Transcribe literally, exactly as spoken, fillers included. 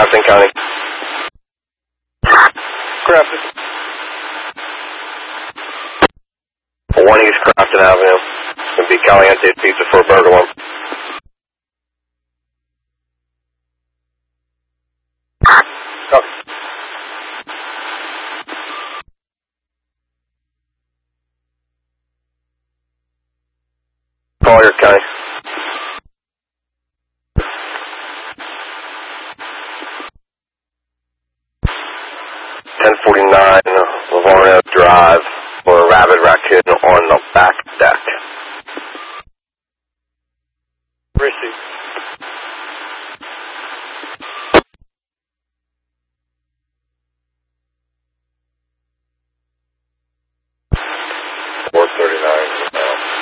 Grafton County. Grafton. one East Grafton Avenue. It'll be Caliente Pizza for a burger one. Copy. Collier County. ten forty-nine Livorno Drive for a rabid raccoon on the back deck. Receive.